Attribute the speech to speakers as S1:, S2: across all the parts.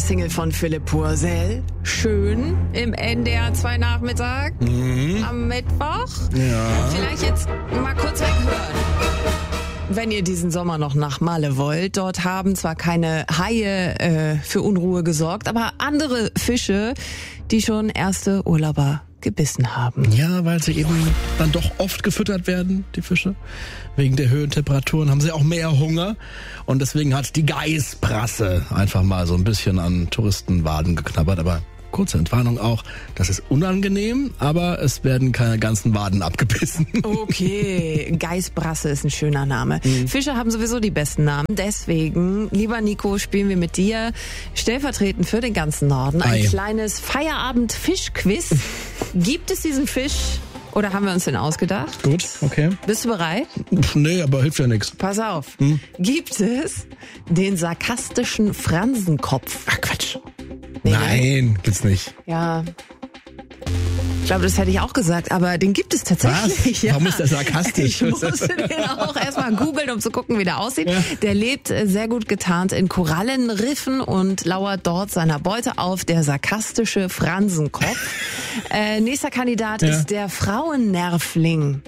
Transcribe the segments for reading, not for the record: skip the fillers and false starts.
S1: Single von Philipp Purcell. Schön im NDR 2 Nachmittag am Mittwoch.
S2: Ja.
S1: Vielleicht jetzt mal kurz weghören. Wenn ihr diesen Sommer noch nach Malle wollt, dort haben zwar keine Haie für Unruhe gesorgt, aber andere Fische, die schon erste Urlauber gebissen haben.
S2: Ja, weil sie eben dann doch oft gefüttert werden, die Fische. Wegen der Höhentemperaturen haben sie auch mehr Hunger. Und deswegen hat die Geißbrasse einfach mal so ein bisschen an Touristenwaden geknabbert. Aber kurze Entwarnung auch, das ist unangenehm, aber es werden keine ganzen Waden abgebissen.
S1: Okay, Geißbrasse ist ein schöner Name. Fische haben sowieso die besten Namen. Deswegen, lieber Nico, spielen wir mit dir stellvertretend für den ganzen Norden ein kleines Feierabend-Fisch-Quiz. Gibt es diesen Fisch oder haben wir uns den ausgedacht?
S2: Gut, okay.
S1: Bist du bereit?
S2: Nee, aber hilft ja nichts.
S1: Pass auf. Gibt es den sarkastischen Fransenkopf?
S2: Ach Quatsch.
S1: Nee,
S2: Nein, gibt's nicht.
S1: Ja. Ich glaube, das hätte ich auch gesagt, aber den gibt es tatsächlich.
S2: Was?
S1: Ja.
S2: Warum ist der sarkastisch?
S1: Ich musste den auch erstmal googeln, um zu gucken, wie der aussieht.
S2: Ja.
S1: Der lebt sehr gut getarnt in Korallenriffen und lauert dort seiner Beute auf, der sarkastische Fransenkopf. Nächster Kandidat ist der Frauennervling.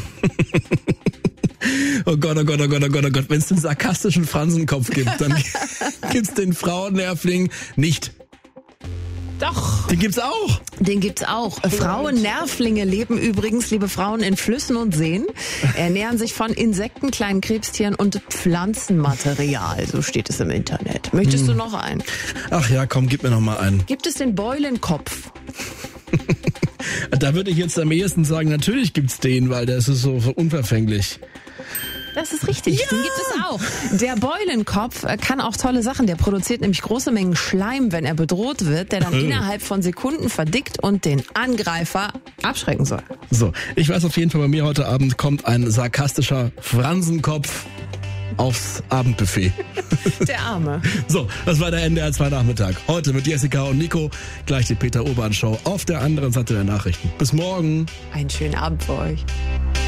S2: Oh Gott, oh Gott, oh Gott, oh Gott, oh Gott. Wenn es den sarkastischen Fransenkopf gibt, dann gibt's den Frauennervling nicht.
S1: Doch.
S2: Den gibt's auch.
S1: Den gibt's auch. Frauennervlinge leben übrigens, liebe Frauen, in Flüssen und Seen, ernähren sich von Insekten, kleinen Krebstieren und Pflanzenmaterial. So steht es im Internet. Möchtest du noch einen?
S2: Ach ja, komm, gib mir noch mal einen.
S1: Gibt es den Beulenkopf?
S2: Da würde ich jetzt am ehesten sagen, natürlich gibt's den, weil der ist so unverfänglich.
S1: Das ist richtig, den gibt es auch. Der Beulenkopf kann auch tolle Sachen. Der produziert nämlich große Mengen Schleim, wenn er bedroht wird, der dann innerhalb von Sekunden verdickt und den Angreifer abschrecken soll.
S2: So, ich weiß auf jeden Fall, bei mir heute Abend kommt ein sarkastischer Fransenkopf aufs Abendbuffet.
S1: Der Arme.
S2: So, das war der NDR 2 Nachmittag. Heute mit Jessica und Nico. Gleich die Peter Urban Show auf der anderen Seite der Nachrichten. Bis morgen.
S1: Einen schönen Abend für euch.